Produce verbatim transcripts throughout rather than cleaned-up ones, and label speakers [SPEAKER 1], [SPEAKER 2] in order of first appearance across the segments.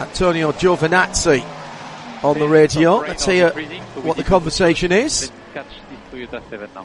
[SPEAKER 1] Antonio Giovinazzi on the radio. Let's hear what the conversation is.
[SPEAKER 2] Let's catch this Toyota seven now.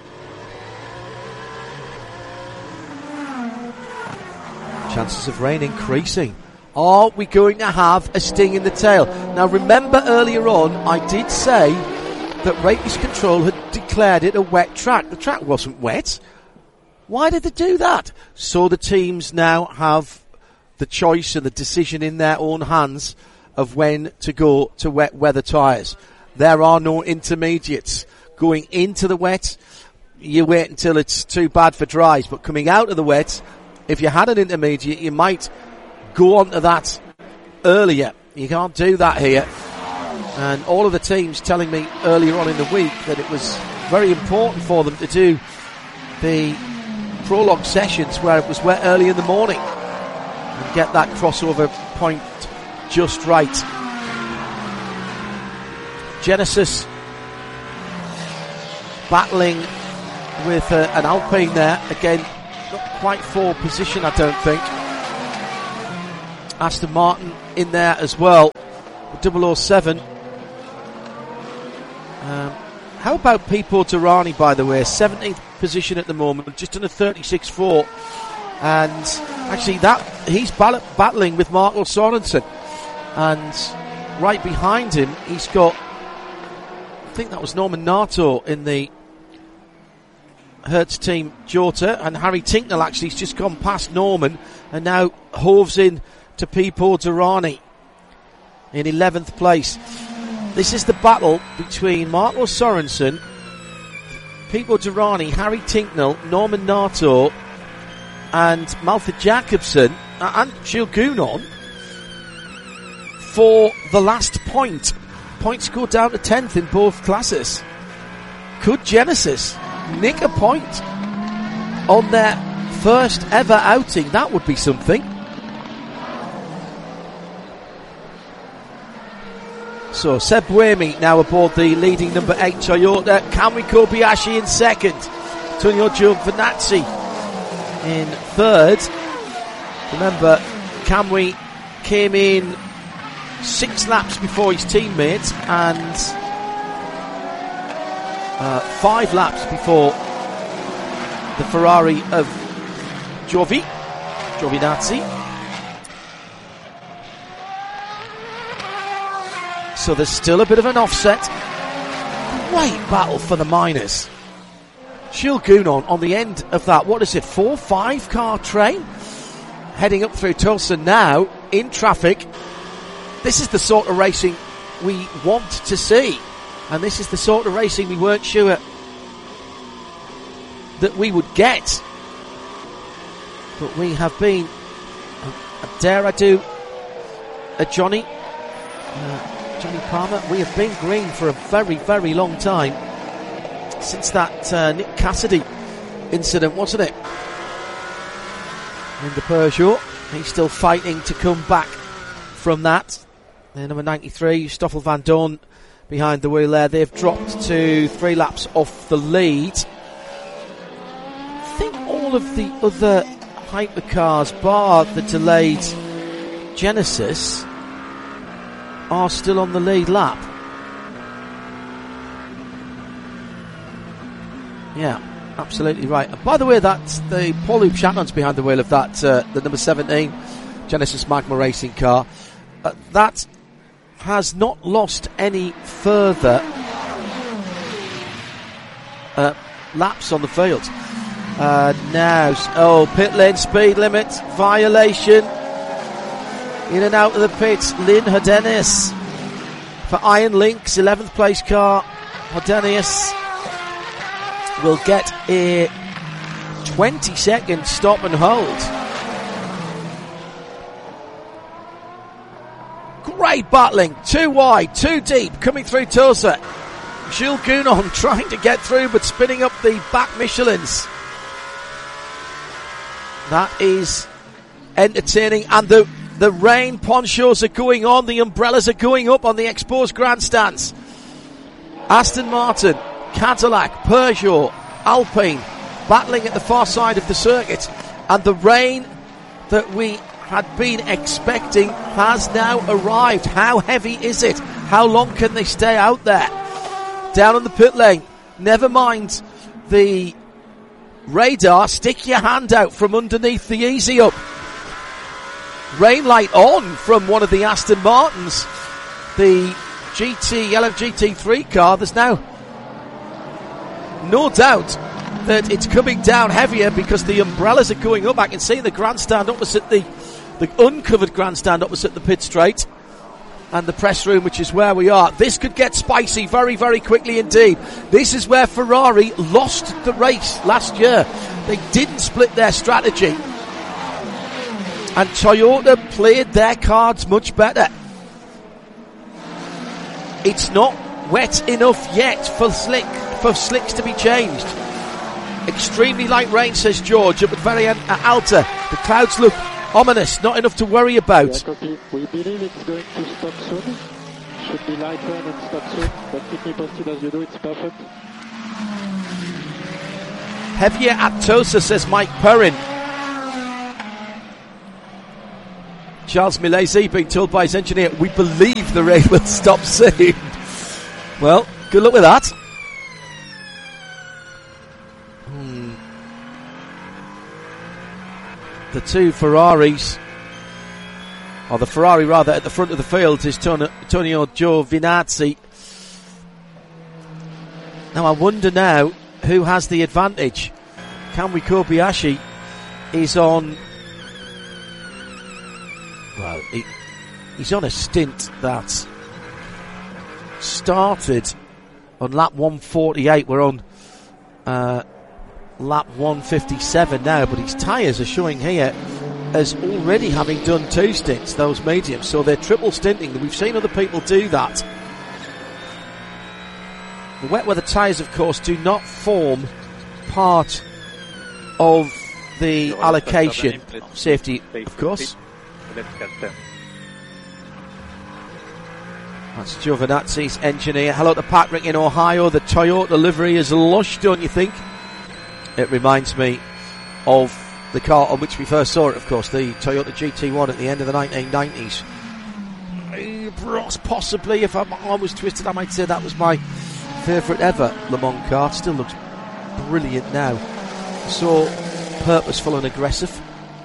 [SPEAKER 1] Chances of rain increasing. Are we going to have a sting in the tail? Now remember earlier on I did say that Race Control had declared it a wet track. The track wasn't wet. Why did they do that? So the teams now have the choice and the decision in their own hands of when to go to wet weather tyres. There are no intermediates. Going into the wet, you wait until it's too bad for dries, but coming out of the wet, if you had an intermediate, you might go on to that earlier. You can't do that here. And all of the teams telling me earlier on in the week that it was very important for them to do the prologue sessions where it was wet early in the morning and get that crossover point just right. Genesis battling with uh, an Alpine there. Again, not quite for position, I don't think. Aston Martin in there as well. double oh seven. Um, how about Pipo Derani, by the way? seventeenth position at the moment, just on a thirty-six four. And actually, that he's ball- battling with Marco Sorensen. And right behind him, he's got, I think that was Norman Nato in the Hertz team Jota, and Harry Tinknell actually has just gone past Norman and now hoves in to Pipo Derani in eleventh place. This is the battle between Marco Sorensen, Pipo Derani, Harry Tinknell, Norman Nato and Maltha Jacobson and Jules Gounon for the last point. Points go down to tenth in both classes. Could Genesis nick a point on their first ever outing? That would be something. So Seb Buemi now aboard the leading number eight Toyota. Kamui Kobayashi in second. Antonio Giovinazzi in third. Remember, Kamui came in six laps before his teammates and uh, five laps before the Ferrari of Giovi, Giovinazzi. So there's still a bit of an offset. Great battle for the minors. Jules Gounon on the end of that, what is it, four, five car train? Heading up through Tulsa now, in traffic. This is the sort of racing we want to see. And this is the sort of racing we weren't sure that we would get. But we have been, uh, dare I do, a Johnny, uh, Johnny Palmer, we have been green for a very, very long time. Since that uh, Nick Cassidy incident, wasn't it? In the Peugeot. He's still fighting to come back from that. And number ninety-three, Stoffel Van Dorn behind the wheel there. They've dropped to three laps off the lead. I think all of the other hypercars, bar the delayed Genesis, are still on the lead lap. Yeah, absolutely right. And by the way, that's the Paul-Loup Chaton's behind the wheel of that, uh, the number seventeen Genesis Magma racing car. Uh, that has not lost any further uh, laps on the field. Uh, now, oh, pit lane speed limit violation. In and out of the pits, Lynn Hodenis for Iron Lynx, eleventh place car. Hodenis will get a twenty second stop and hold. Great battling, too wide, too deep, coming through Tulsa. Jules Gounon trying to get through, but spinning up the back Michelins. That is entertaining, and the The rain ponchos are going on, the umbrellas are going up on the exposed grandstands. Aston Martin, Cadillac, Peugeot, Alpine battling at the far side of the circuit. And the rain that we had been expecting has now arrived. How heavy is it? How long can they stay out there? Down on the pit lane. Never mind the radar. Stick your hand out from underneath the easy up. Rain light on from one of the Aston Martins. The G T, L M G T three car. There's now no doubt that it's coming down heavier because the umbrellas are going up. I can see the grandstand opposite the, the uncovered grandstand opposite the pit straight and the press room, which is where we are. This could get spicy very, very quickly indeed. This is where Ferrari lost the race last year. They didn't split their strategy. And Toyota played their cards much better. It's not wet enough yet for slick for slicks to be changed. Extremely light rain, says George, up at Variant at Alta. The clouds look ominous, not enough to worry about.
[SPEAKER 3] Yeah, copy. We believe it's going to stop soon. Should be light rain and stop soon, but keep me posted as you do, it's perfect.
[SPEAKER 1] Heavier at Tosa, says Mike Perrin. Charles Milesi being told by his engineer, we believe the rain will stop soon. Well, good luck with that. Hmm. The two Ferraris, or the Ferrari rather, at the front of the field is Antonio Giovinazzi. Now I wonder now who has the advantage. Kamui Kobayashi is on... Well, he, he's on a stint that started on lap one forty-eight. We're on uh, lap one fifty-seven now, but his tyres are showing here as already having done two stints, those mediums, so they're triple stinting. We've seen other people do that. The wet weather tyres, of course, do not form part of the allocation. Safety, of course. That's Giovinazzi's engineer. Hello to Patrick in Ohio. The Toyota livery is lush, don't you think? It reminds me of the car on which we first saw it, of course, the Toyota G T one at the end of the nineteen nineties. Possibly, if my arm was twisted, I might say that was my favourite ever Le Mans car. Still looks brilliant now. So purposeful and aggressive.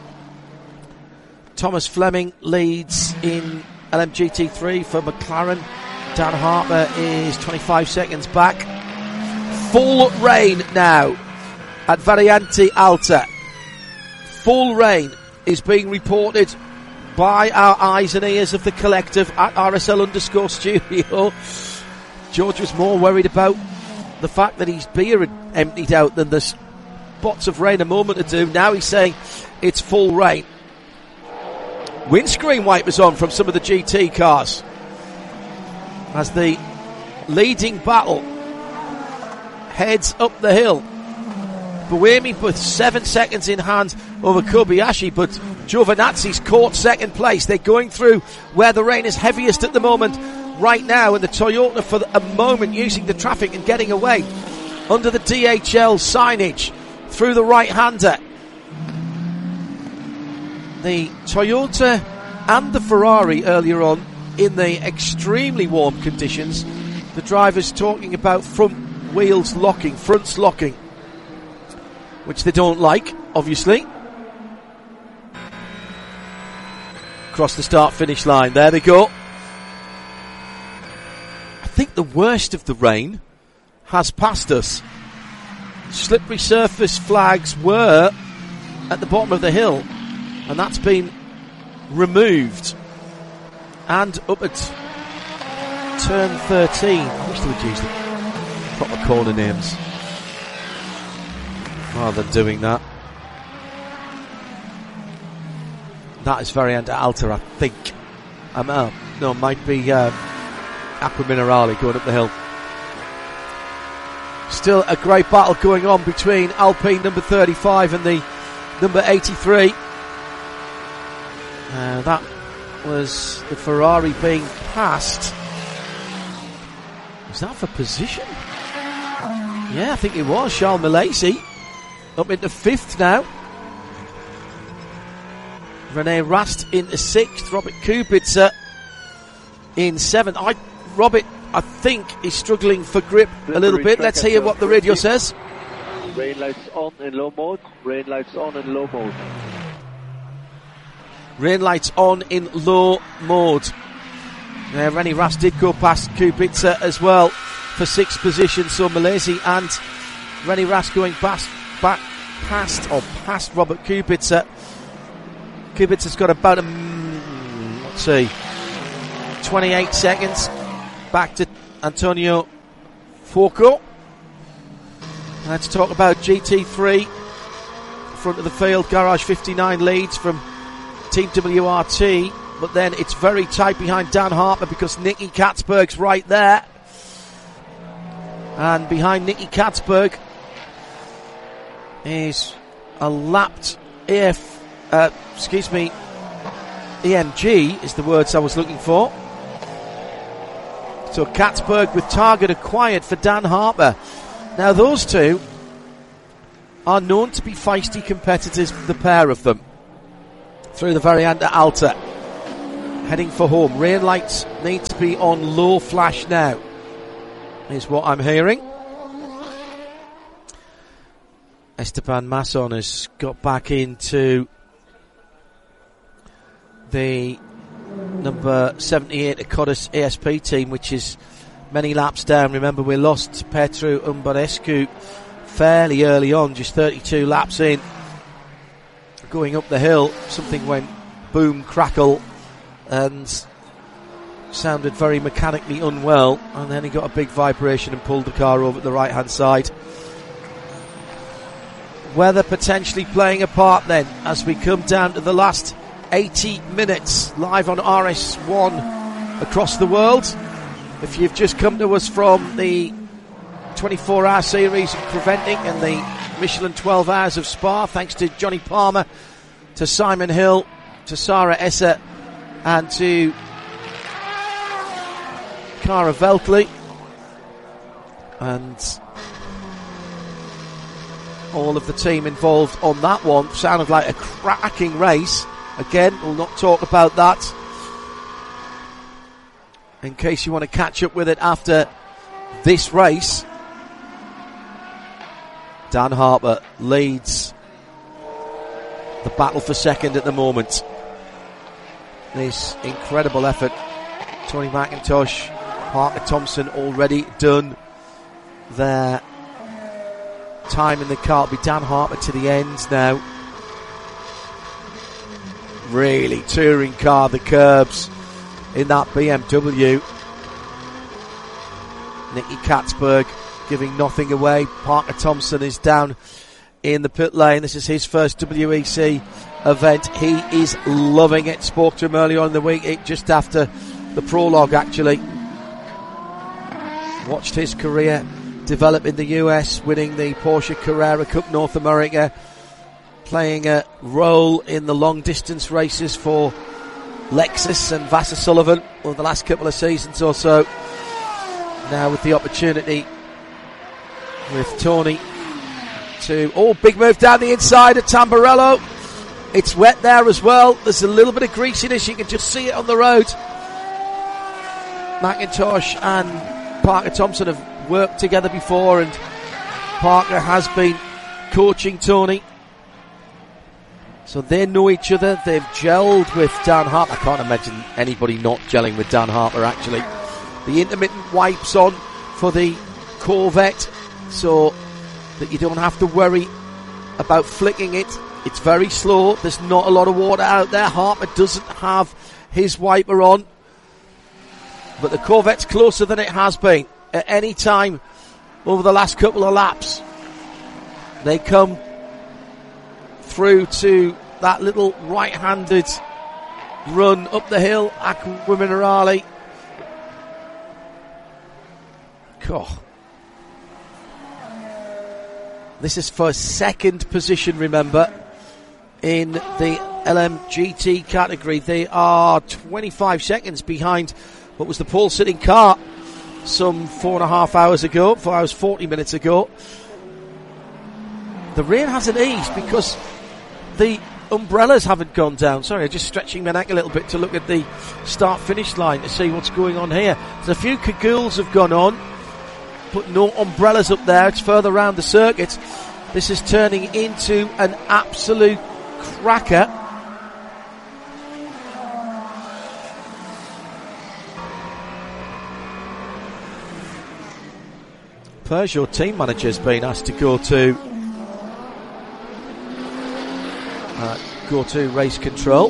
[SPEAKER 1] Thomas Fleming leads in L M G T three for McLaren. Dan Harper is twenty-five seconds back. Full rain now at Variante Alta. Full rain is being reported by our eyes and ears of the collective at R S L underscore studio. George was more worried about the fact that his beer had emptied out than the spots of rain a moment or two. Now he's saying it's full rain. Windscreen wipers on from some of the G T cars as the leading battle heads up the hill. Buemi with seven seconds in hand over Kobayashi, but Giovinazzi's caught second place. They're going through where the rain is heaviest at the moment right now, and the Toyota for a moment using the traffic and getting away under the D H L signage through the right-hander. The Toyota and the Ferrari earlier on in the extremely warm conditions, the drivers talking about front wheels locking, fronts locking, which they don't like, obviously. Across the start-finish line, there they go. I think the worst of the rain has passed us. Slippery surface flags were at the bottom of the hill, and that's been removed. And up at turn thirteen, I wish they would use the proper corner names rather than doing that. That is Variante Alta, I think. Um, uh, no, it might be uh, Aqua Minerale going up the hill. Still a great battle going on between Alpine number thirty-five and the number eighty-three. Uh, that was the Ferrari being passed. Was that for position? Yeah, I think it was. Charles Milesi up into fifth now. Rene Rast into sixth. Robert Kubica in seventh. I, Robert, I think, is struggling for grip a little bit. Let's hear what the radio says.
[SPEAKER 4] Rain lights on in low mode. Rain lights on in low mode.
[SPEAKER 1] Rain lights on in low mode. Uh, Rene Rast did go past Kubica as well for sixth position. So Malaysia and Rene Rast going past, back past or past Robert Kubica. Kubica's got about a mm, let's see, twenty-eight seconds back to Antonio Fuoco. Let's talk about G T three. Front of the field, Garage fifty-nine leads from Team W R T, but then it's very tight behind Dan Harper because Nicky Katzberg's right there. And behind Nicky Katzberg is a lapped A F, uh, excuse me, E M G is the words I was looking for. So Katzberg with target acquired for Dan Harper. Now those two are known to be feisty competitors, the pair of them. Through the Variante Alta, heading for home. Rain lights need to be on low flash now, is what I'm hearing. Esteban Masson has got back into the number seventy-eight Acodis A S P team, which is many laps down. Remember, we lost Petru Umbarescu fairly early on, just thirty-two laps in. Going up the hill, something went boom, crackle, and sounded very mechanically unwell, and then he got a big vibration and pulled the car over to the right hand side. Weather potentially playing a part then as we come down to the last eighty minutes live on R S one across the world. If you've just come to us from the twenty-four hour series of Preventing and the Michelin twelve hours of Spa, thanks to Johnny Palmer, to Simon Hill, to Sarah Esser, and to Cara Veltley, and all of the team involved on that one. Sounded like a cracking race. Again, we'll not talk about that in case you want to catch up with it after this race. Dan Harper leads the battle for second at the moment. This incredible effort. Tony McIntosh, Parker Thompson already done their time in the car. It'll be Dan Harper to the end now. Really touring car, the curbs in that B M W. Nicky Katzberg giving nothing away. Parker Thompson is down in the pit lane. This is his first W E C event. He is loving it. Spoke to him earlier on in the week, just after the prologue actually. Watched his career develop in the U S, winning the Porsche Carrera Cup North America, playing a role in the long distance races for Lexus and Vassar Sullivan over the last couple of seasons or so. Now with the opportunity with Tony to, oh, big move down the inside of Tamburello. It's wet there as well. There's a little bit of greasiness. You can just see it on the road. McIntosh and Parker Thompson have worked together before, and Parker has been coaching Tony. So they know each other. They've gelled with Dan Harper. I can't imagine anybody not gelling with Dan Harper, actually. The intermittent wipes on for the Corvette, so that you don't have to worry about flicking it. It's very slow. There's not a lot of water out there. Harper doesn't have his wiper on, but the Corvette's closer than it has been at any time over the last couple of laps. They come through to that little right-handed run up the hill, Aqua Minerale. Oh. This is for second position, remember, in the L M G T category. They are twenty-five seconds behind what was the pole sitting car some four and a half hours ago, four hours forty minutes ago. The rain hasn't eased because the umbrellas haven't gone down. Sorry, I'm just stretching my neck a little bit to look at the start-finish line to see what's going on here. There's a few cagoules have gone on, but no umbrellas up there. It's further around the circuit. This is turning into an absolute cracker. Peugeot team manager has been asked to go to uh, go to race control.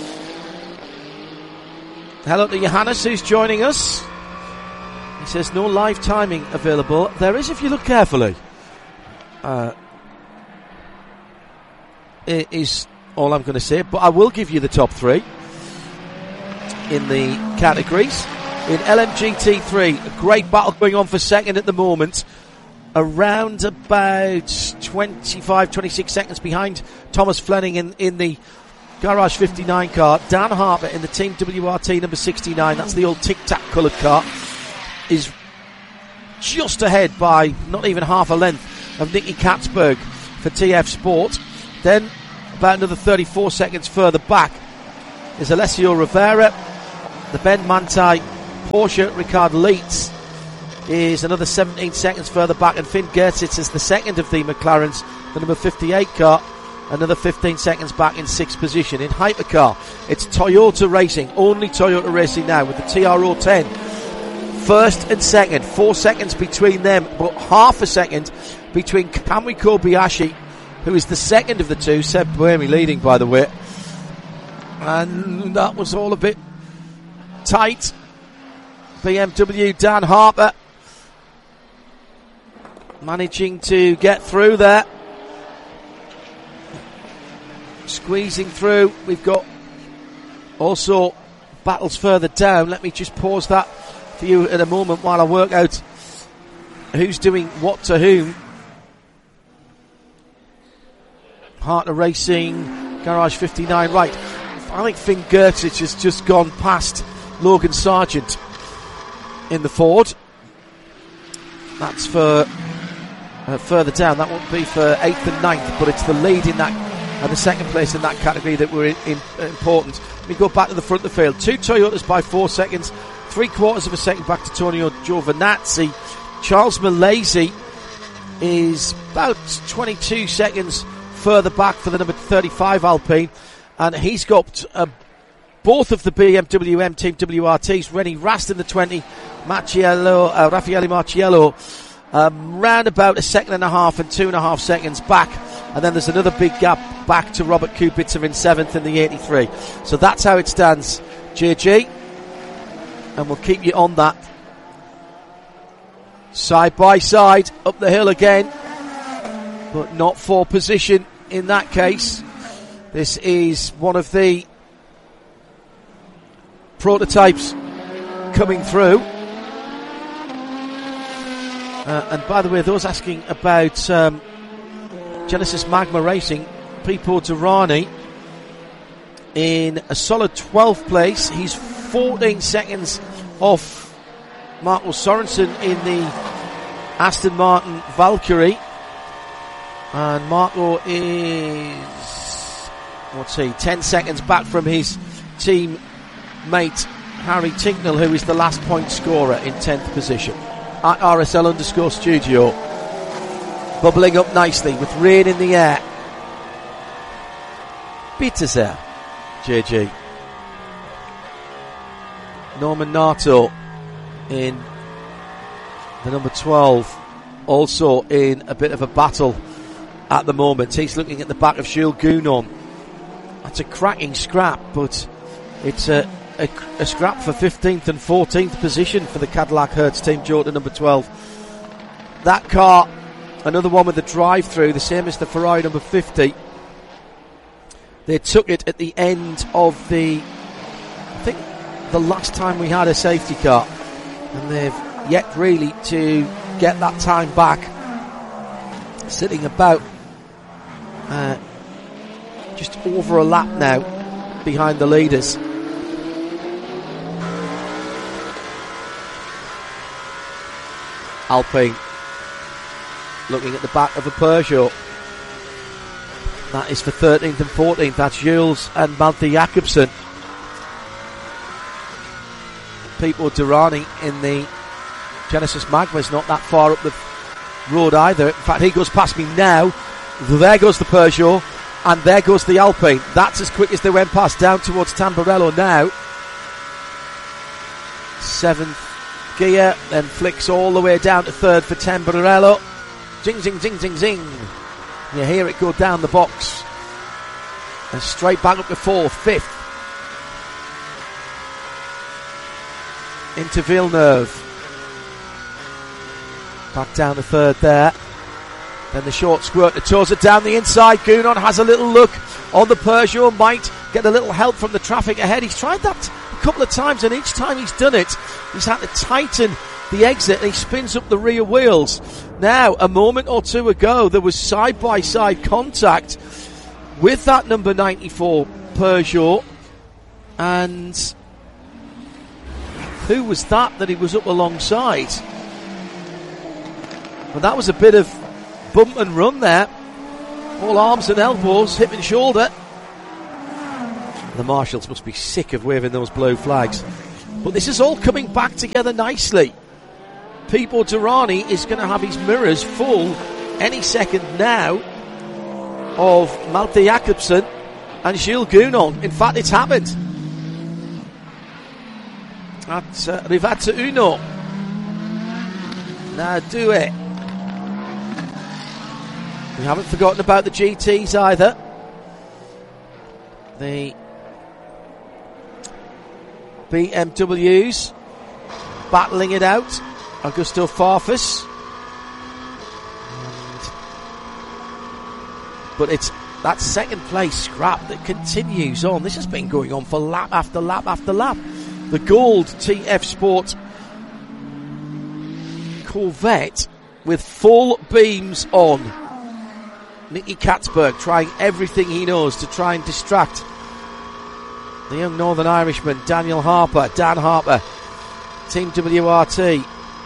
[SPEAKER 1] Hello to Johannes, who's joining us. He says no live timing available. There is if you look carefully. Uh, it is all I'm going to say, but I will give you the top three in the categories. In L M G T three, a great battle going on for second at the moment. Around about twenty-five, twenty-six seconds behind Thomas Fleming in, in the Garage fifty-nine car. Dan Harper in the Team W R T number sixty-nine, that's the old tic-tac coloured car, is just ahead by not even half a length of Nicky Katzberg for T F Sport. Then about another thirty-four seconds further back is Alessio Rivera. The Ben Manthey Porsche Ricard Leitz is another seventeen seconds further back, and Finn Gertitz is the second of the McLarens, the number fifty-eight car, another fifteen seconds back in sixth position. In Hypercar, it's Toyota Racing, only Toyota Racing now, with the T R O ten first and second, four seconds between them, but half a second between Kamui Kobayashi, who is the second of the two, Seb Buemi leading by the way, and that was all a bit tight. B M W Dan Harper managing to get through there, squeezing through. We've got also battles further down. Let me just pause that for you in a moment while I work out who's doing what to whom. Harter Racing, Garage fifty-nine, right. I think Finn Gertitz has just gone past Logan Sargent in the Ford. That's for uh, further down. That won't be for eighth and ninth, but it's the lead in that and the second place in that category that were in, in, uh, important. We go back to the front of the field. Two Toyotas by four seconds, three quarters of a second back to Tonio Giovinazzi. Charles Malaysia is about twenty-two seconds further back for the number thirty-five Alpine, and he's got a both of the B M W M Team W R Ts, Rennie Rast in the twenty, Marciello, uh, Raffaele Marciello, um, round about a second and a half and two and a half seconds back. And then there's another big gap back to Robert Kubica in seventh in the eighty-three. So that's how it stands, J G. And we'll keep you on that. Side by side, up the hill again. But not for position in that case. This is one of the prototypes coming through. Uh, and by the way, those asking about um, Genesis Magma Racing, Pipo Derani in a solid twelfth place. He's fourteen seconds off Marco Sorensen in the Aston Martin Valkyrie. And Marco is, what's he, ten seconds back from his team mate Harry Tinknell, who is the last point scorer in tenth position. At R S L underscore studio, bubbling up nicely with rain in the air. Beaters there, J G. Norman Nato in the number twelve, also in a bit of a battle at the moment. He's looking at the back of Jules Gounon. That's a cracking scrap, but it's a A, a scrap for fifteenth and fourteenth position for the Cadillac Hertz Team Jota number twelve. That car, another one with a drive-through, the same as the Ferrari number fifty. They took it at the end of the, I think, the last time we had a safety car, and they've yet really to get that time back. Sitting about uh, just over a lap now behind the leaders. Alpine looking at the back of a Peugeot. That is for thirteenth and fourteenth. That's Jules and Malte Jakobsen. People Durrani in the Genesis Magma is not that far up the road either. In fact, he goes past me now. There goes the Peugeot, and there goes the Alpine. That's as quick as they went past, down towards Tamburello now. Seventh gear, then flicks all the way down to third for Tamburello. Zing, zing, zing, zing, zing. You hear it go down the box. And straight back up to fourth, fifth. Into Villeneuve. Back down to third there. Then the short squirt to Toza down the inside. Gounon has a little look on the Peugeot. Might get a little help from the traffic ahead. He's tried that a couple of times, and each time he's done it, he's had to tighten the exit, and he spins up the rear wheels. Now, a moment or two ago, there was side-by-side contact with that number ninety-four Peugeot. And who was that that he was up alongside? Well, that was a bit of bump and run there. All arms and elbows, hip and shoulder. The marshals must be sick of waving those blue flags. But this is all coming back together nicely. Pipo Derani is going to have his mirrors full any second now of Malte Jakobsen and Gilles Gounon. In fact, it's happened at uh, Rivazza Uno. Now do it. We haven't forgotten about the G Ts either. The B M Ws battling it out. Augusto Farfus. And, but it's that second place scrap that continues on. This has been going on for lap after lap after lap. The gold T F Sport Corvette with full beams on. Nicky Katzberg trying everything he knows to try and distract the young Northern Irishman, Daniel Harper, Dan Harper, Team W R T.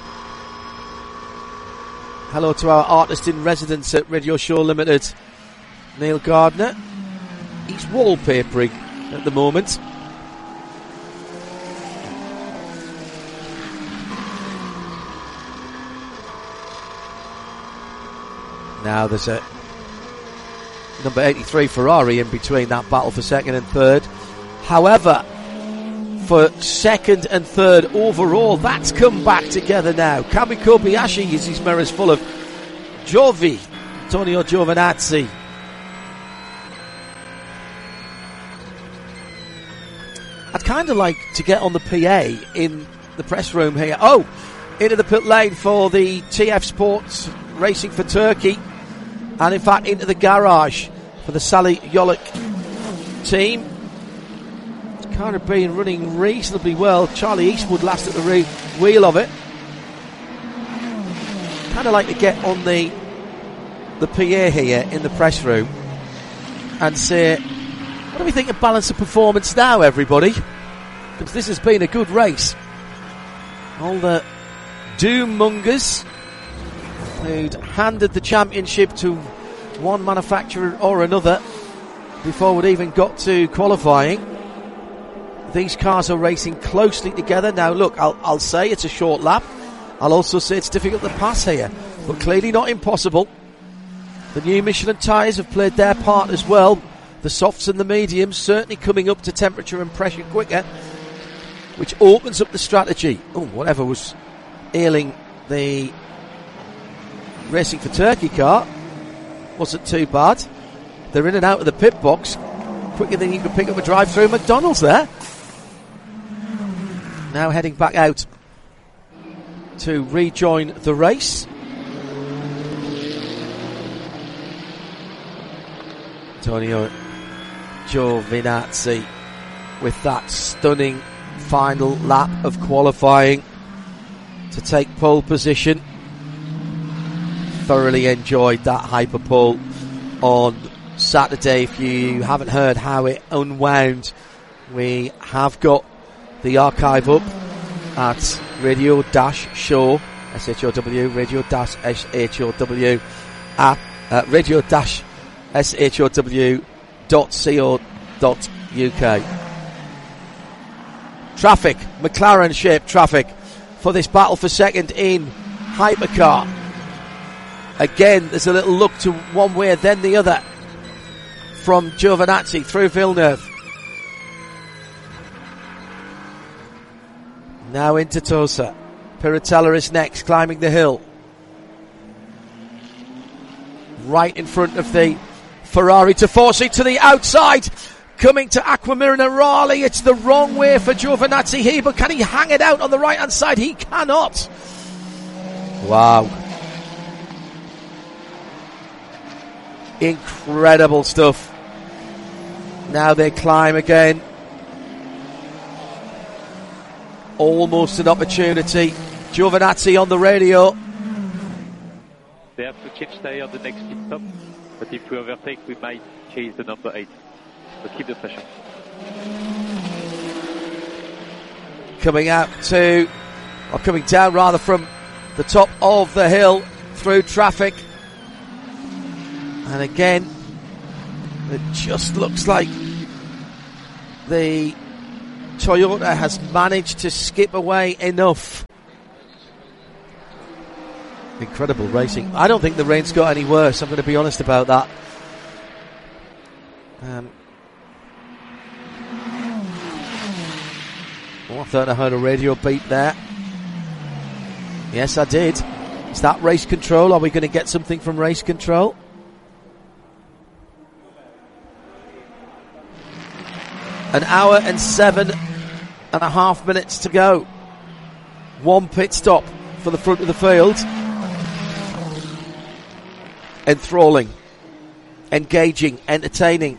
[SPEAKER 1] Hello to our artist in residence at Radio Show Limited, Neil Gardner. He's wallpapering at the moment. Now there's a number eighty-three Ferrari in between that battle for second and third. However, for second and third overall, that's come back together now. Kami Kobayashi is his mirrors full of Giovi, Antonio Giovinazzi. I'd kind of like to get on the P A in the press room here. Oh, into the pit lane for the T F Sports Racing for Turkey. And in fact, into the garage for the Sally Yolik team. It's kind of been running reasonably well. Charlie Eastwood last at the re- wheel of it. Kind of like to get on the the P A here in the press room and say, what do we think of balance of performance now, everybody? Because this has been a good race. All the doom mongers who'd handed the championship to one manufacturer or another before we'd even got to qualifying. These cars are racing closely together. Now look, I'll, I'll say it's a short lap. I'll also say it's difficult to pass here, but clearly not impossible. The new Michelin tyres have played their part as well. The softs and the mediums certainly coming up to temperature and pressure quicker, which opens up the strategy. Oh, whatever was ailing the Racing for Turkey car wasn't too bad. They're in and out of the pit box quicker than you could pick up a drive-through McDonald's there. Now heading back out to rejoin the race. Antonio Giovinazzi with that stunning final lap of qualifying to take pole position. Thoroughly enjoyed that hyperpole on Saturday. If you haven't heard how it unwound, we have got the archive up at Radio Dash Show, S H O W, Radio Dash S H O W, at uh, Radio Dash S H O W dot co dot U K. Traffic, McLaren shaped traffic for this battle for second in hypercar. Again, there's a little look to one way, then the other from Giovinazzi through Villeneuve. Now into Tosa. Piratella is next, climbing the hill. Right in front of the Ferrari Tifosi to the outside. Coming to Acqua Minerale. It's the wrong way for Giovinazzi here, but can he hang it out on the right hand side? He cannot. Wow. Incredible stuff. Now they climb again. Almost an opportunity. Giovinazzi on the radio.
[SPEAKER 2] They have to change tire the next pit stop, but if we overtake, we might chase the number eight. So keep the pressure.
[SPEAKER 1] Coming out to, or coming down rather from the top of the hill through traffic. And again, it just looks like the Toyota has managed to skip away enough. Incredible racing. I don't think the rain's got any worse, I'm going to be honest about that. Um, oh, I thought I heard a radio beep there. Yes, I did. Is that race control? Are we going to get something from race control? An hour and seven and a half minutes to go. One pit stop for the front of the field. Enthralling, engaging, entertaining,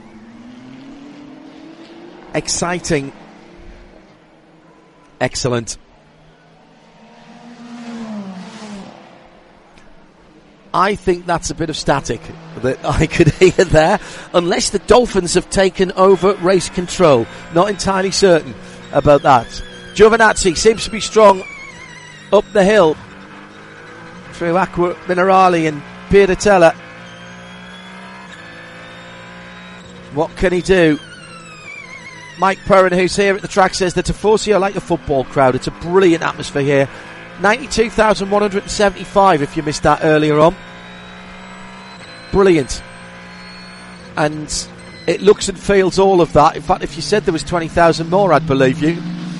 [SPEAKER 1] exciting, excellent. I think that's a bit of static that I could hear there, unless the Dolphins have taken over race control. Not entirely certain about that. Giovinazzi seems to be strong up the hill through Acqua Minerale and Piratella. What can he do? Mike Perrin, who's here at the track, says the Tifosi are like a football crowd. It's a brilliant atmosphere here. ninety-two thousand one hundred seventy-five if you missed that earlier on. Brilliant. And it looks and feels all of that. In fact, if you said there was twenty thousand more, I'd believe you.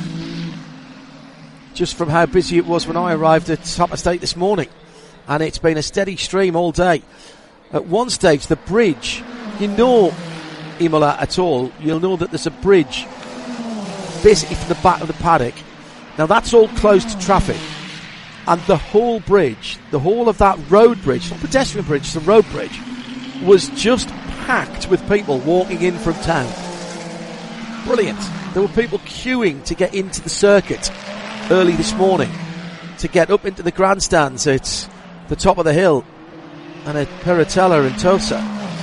[SPEAKER 1] Just from how busy it was when I arrived at Topper State this morning. And it's been a steady stream all day. At one stage, the bridge, you know Imola at all, you'll know that there's a bridge basically from the back of the paddock. Now that's all closed to traffic. And the whole bridge, the whole of that road bridge, not pedestrian bridge, the road bridge, was just packed with people walking in from town. Brilliant. There were people queuing to get into the circuit early this morning, to get up into the grandstands at the top of the hill and at Piratella and Tosa.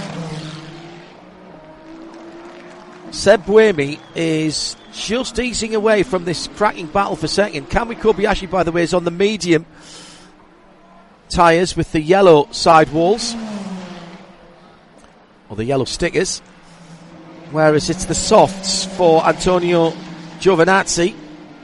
[SPEAKER 1] Seb Buemi is just easing away from this cracking battle for second. Kamui Kobayashi, by the way, is on the medium tyres with the yellow sidewalls, or the yellow stickers, whereas it's the softs for Antonio Giovinazzi.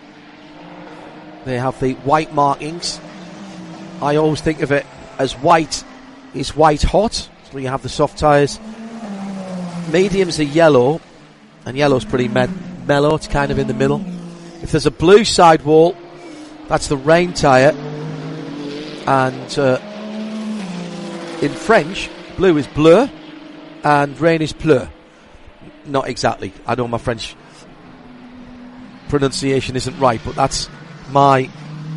[SPEAKER 1] They have the white markings. I always think of it as white is white hot, so you have the soft tyres. Mediums are yellow, and yellow's pretty me- mellow, it's kind of in the middle. If there's a blue sidewall, that's the rain tyre, and uh, in French, blue is bleu, and rain is pleu. Not exactly, I know my French pronunciation isn't right, but that's my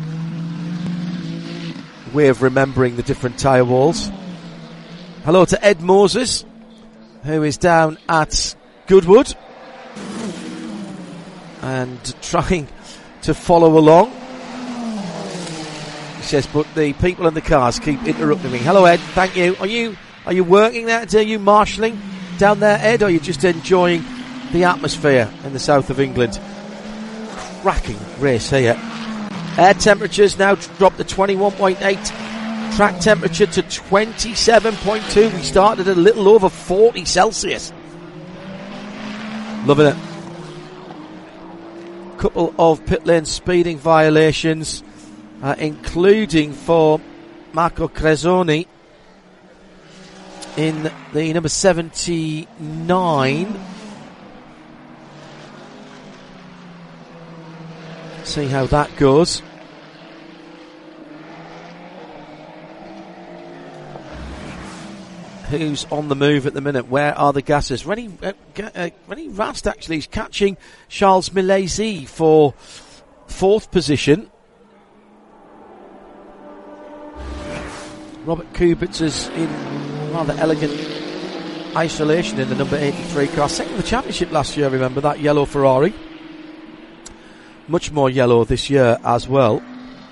[SPEAKER 1] way of remembering the different tyre walls. Hello to Ed Moses, who is down at Goodwood and trying to follow along. He says, but the people in the cars keep interrupting me. Hello, Ed. Thank you. Are you are you working there? Are you marshalling down there, Ed? Or are you just enjoying the atmosphere in the south of England? Cracking race here. Air temperatures now dropped to twenty-one point eight Track temperature to twenty-seven point two. We started at a little over forty Celsius. Loving it. Couple of pit lane speeding violations, uh, including for Marco Crezzoni in the number seventy-nine. See how that goes. Who's on the move at the minute? Where are the gases? Rennie, uh, uh, Rennie Rast actually is catching Charles Milesi for fourth position. Robert Kubica is in rather elegant isolation in the number eighty-three car. Second of the championship last year, remember, that yellow Ferrari. Much more yellow this year as well.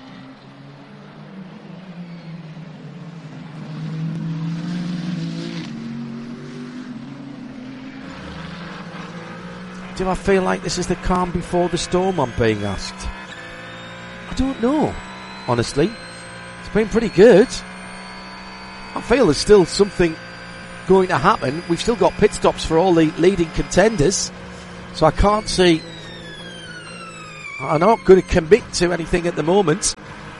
[SPEAKER 1] Do I feel like this is the calm before the storm, I'm being asked? I don't know, honestly. It's been pretty good. I feel there's still something going to happen. We've still got pit stops for all the leading contenders, so I can't see... I'm not going to commit to anything at the moment.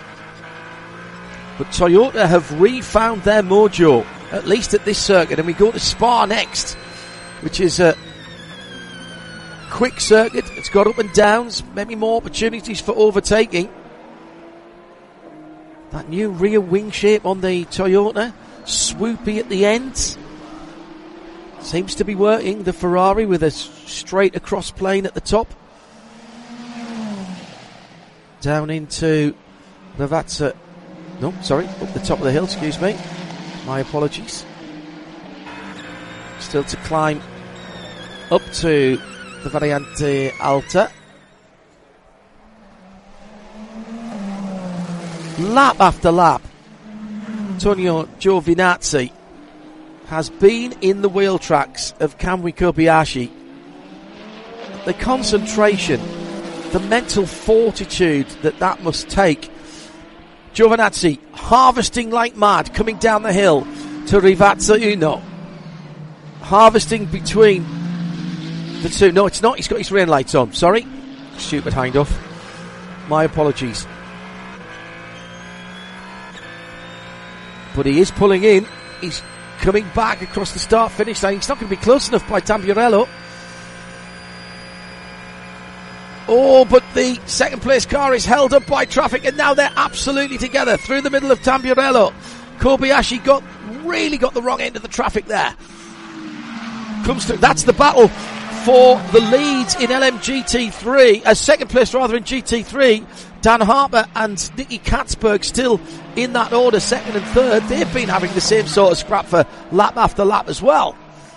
[SPEAKER 1] But Toyota have refound their mojo, at least at this circuit, and we go to Spa next, which is a quick circuit. It's got up and downs, maybe more opportunities for overtaking. That new rear wing shape on the Toyota, swoopy at the end, seems to be working. The Ferrari with a straight across plane at the top. Down into Lavazza. No, sorry, up the top of the hill, excuse me. My apologies. Still to climb up to the Variante Alta. Lap after lap, Antonio Giovinazzi has been in the wheel tracks of Kamui Kobayashi. The concentration, the mental fortitude that that must take. Giovinazzi harvesting like mad, coming down the hill to Rivazza Uno. Harvesting between the two. No, it's not. He's got his rain lights on. Sorry. Stupid Hindhaugh. My apologies. But he is pulling in. He's coming back across the start-finish line. He's not going to be close enough by Tamburello. Oh, but the second place car is held up by traffic, and now they're absolutely together through the middle of Tamburello. Kobayashi got really got the wrong end of the traffic there. Comes to that's the battle for the leads in L M G T three, a uh, second place rather in G T three. Dan Harper and Nicky Katzberg still in that order, second and third. They've been having the same sort of scrap for lap after lap as well.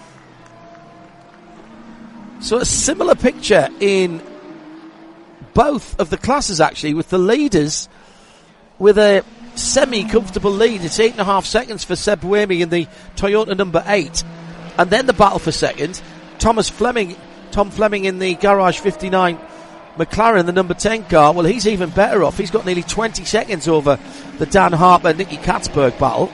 [SPEAKER 1] So a similar picture in both of the classes, actually, with the leaders with a semi-comfortable lead. It's eight and a half seconds for Seb Buemi in the Toyota number eight. And then the battle for second, Thomas Fleming, Tom Fleming in the Garage fifty-nine McLaren, the number ten car. Well, he's even better off. He's got nearly twenty seconds over the Dan Harper, Nicky Katzberg battle.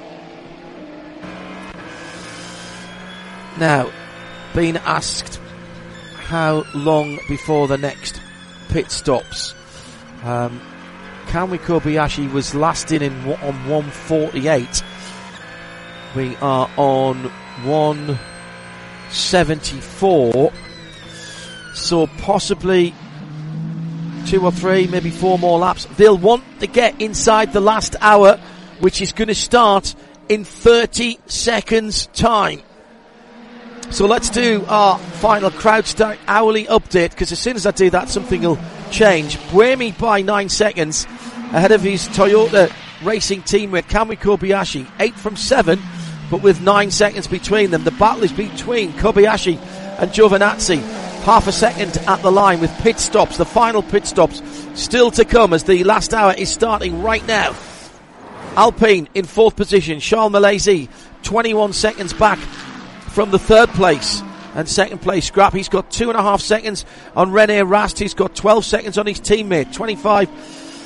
[SPEAKER 1] Now, being asked how long before the next pit stops. Um, Kamui Kobayashi was last in, in on one forty-eight. We are on one seventy-four. So possibly two or three, maybe four more laps. They'll want to get inside the last hour, which is going to start in thirty seconds time. So let's do our final crowd start hourly update, because as soon as I do that, something will change. Buemi by nine seconds ahead of his Toyota racing teammate Kamui Kobayashi, eight from seven, but with nine seconds between them. The battle is between Kobayashi and Giovinazzi. Half a second at the line with pit stops, the final pit stops still to come as the last hour is starting right now. Alpine in fourth position, Charles Milesi twenty-one seconds back from the third place and second place scrap. He's got two and a half seconds on René Rast. He's got twelve seconds on his teammate, twenty-five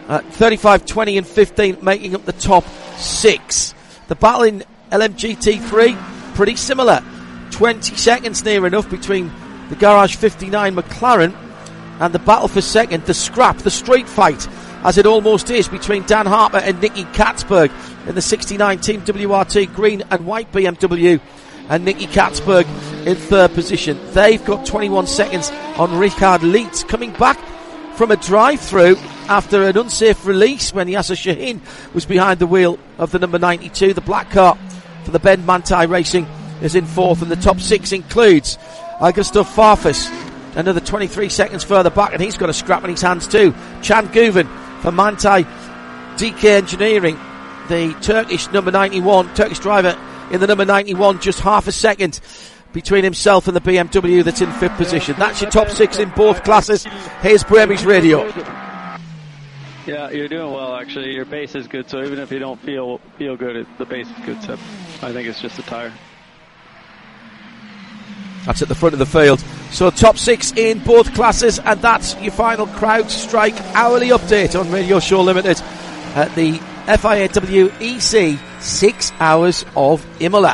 [SPEAKER 1] Uh, thirty-five, twenty and fifteen making up the top six. The battle in L M G T three, pretty similar. twenty seconds near enough between the Garage fifty-nine McLaren and the battle for second, the scrap, the street fight, as it almost is, between Dan Harper and Nicky Katzberg in the sixty-nine Team W R T green and white B M W, and Nicky Katzberg in third position. They've got twenty-one seconds on Richard Lietz, coming back from a drive-through after an unsafe release when Yasser Shaheen was behind the wheel of the number ninety-two. The black car for the Ben Manthey Racing is in fourth, and the top six includes Augusto Farfus, another twenty-three seconds further back, and he's got a scrap in his hands too. Chan Guven for Manthey D K Engineering, the Turkish number ninety-one, Turkish driver in the number ninety-one, just half a second between himself and the B M W that's in fifth position. That's your top six in both classes. Here's Bremy's radio.
[SPEAKER 5] Yeah, you're doing well, actually. Your base is good, so even if you don't feel feel good, it, the base is good. So I think it's just a tire.
[SPEAKER 1] That's at the front of the field. So top six in both classes, and that's your final CrowdStrike hourly update on Radio Show Limited at the F I A W E C six hours of Imola.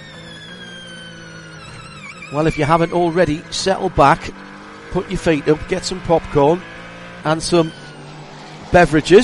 [SPEAKER 1] Well, if you haven't already, settle back, put your feet up, get some popcorn and some beverages.